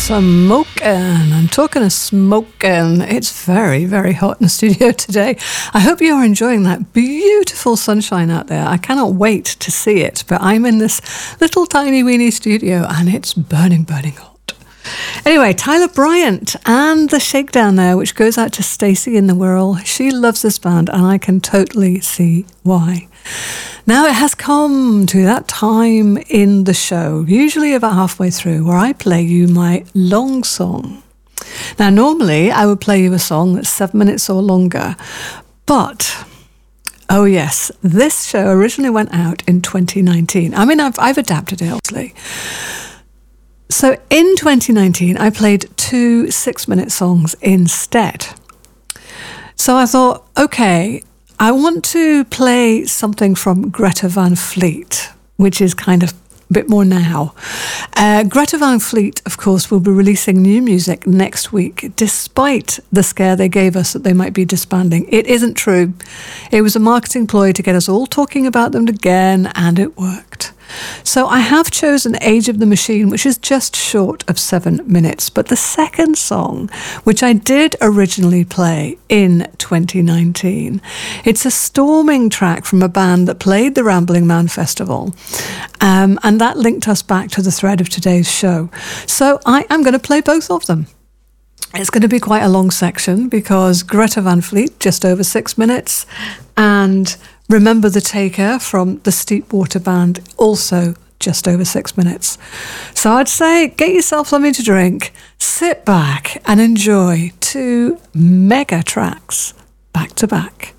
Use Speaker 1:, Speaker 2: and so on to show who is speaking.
Speaker 1: Smoking. I'm talking of smoking. It's very, very hot in the studio today. I hope you're enjoying that beautiful sunshine out there. I cannot wait to see it, but I'm in this little tiny weeny studio and it's burning, burning hot. Anyway, Tyler Bryant and the Shakedown there, which goes out to Stacey in the Whirl. She loves this band and I can totally see why. Now it has come to that time in the show, usually about halfway through, where I play you my long song. Now normally I would play you a song that's 7 minutes or longer, but oh yes, this show originally went out in 2019. I mean, I've adapted it, obviously. So in 2019, I played 2 6-minute songs instead. So I thought, okay, I want to play something from Greta Van Fleet, which is kind of a bit more now. Greta Van Fleet, of course, will be releasing new music next week, despite the scare they gave us that they might be disbanding. It isn't true. It was a marketing ploy to get us all talking about them again, and it worked. So I have chosen Age of the Machine, which is just short of 7 minutes. But the second song, which I did originally play in 2019, it's a storming track from a band that played the Rambling Man Festival. And that linked us back to the thread of today's show. So I am going to play both of them. It's going to be quite a long section because Greta Van Fleet, just over 6 minutes, and Remember the Taker from the Steepwater Band, also just over 6 minutes. So I'd say get yourself something to drink, sit back and enjoy 2 mega tracks back to back.